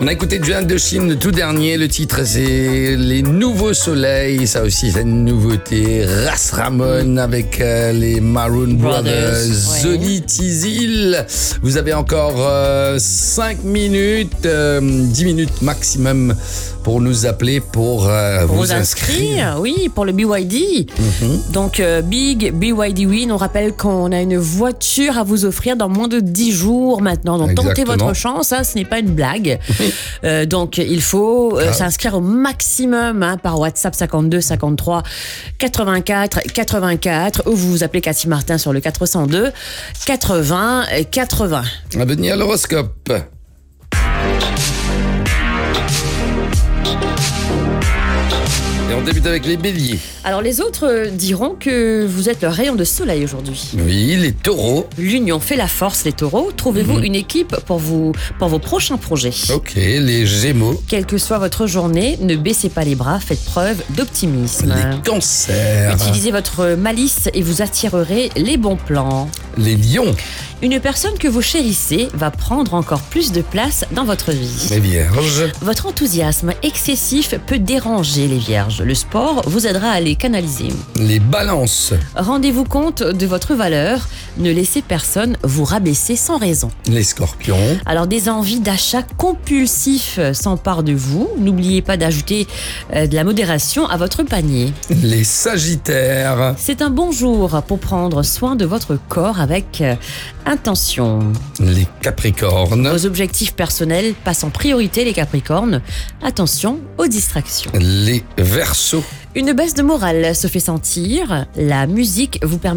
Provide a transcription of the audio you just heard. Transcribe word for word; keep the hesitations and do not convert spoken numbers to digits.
On a écouté Joanne de Chine, le tout dernier. Le titre, c'est Les Nouveaux Soleils. Ça aussi, c'est une nouveauté. Ras Ramon avec euh, les Maroon Brothers. Brothers, ouais. Zoli Tizil. Vous avez encore euh, cinq minutes, euh, dix minutes maximum pour nous appeler, pour, euh, Pour vous, vous inscrire, inscrire. oui, pour le B Y D. Mhm. Donc, euh, Big B Y D Win, on rappelle qu'on a une voiture à vous offrir dans moins de dix jours maintenant. Donc, tentez Exactement. votre chance, hein, ce n'est pas une blague. Euh, donc, il faut euh, Ah. s'inscrire au maximum hein, par WhatsApp cinquante-deux cinquante-trois quatre-vingt-quatre quatre-vingt-quatre ou vous vous appelez Cathy Martin sur le quatre cent deux quatre-vingts quatre-vingts. À venir l'horoscope. Et on débute avec les béliers. Alors, les autres euh, diront que vous êtes le rayon de soleil aujourd'hui. Oui, les taureaux. L'union fait la force, les taureaux. Trouvez-vous Mhm. une équipe pour, vous, pour vos prochains projets. Ok, les gémeaux. Quelle que soit votre journée, ne baissez pas les bras, faites preuve d'optimisme. Les cancers. Utilisez votre malice et vous attirerez les bons plans. Les lions. Une personne que vous chérissez va prendre encore plus de place dans votre vie. Les vierges. Votre enthousiasme excessif peut déranger les vierges. Le sport vous aidera à les canaliser. Les balances. Rendez-vous compte de votre valeur. Ne laissez personne vous rabaisser sans raison. Les scorpions. Alors, des envies d'achat compulsifs s'emparent de vous. N'oubliez pas d'ajouter euh, de la modération à votre panier. Les sagittaires. C'est un bon jour pour prendre soin de votre corps avec euh, intention. Les capricornes. Vos objectifs personnels passent en priorité, les capricornes. Attention aux distractions. Les verseaux. Une baisse de morale se fait sentir. La musique vous permet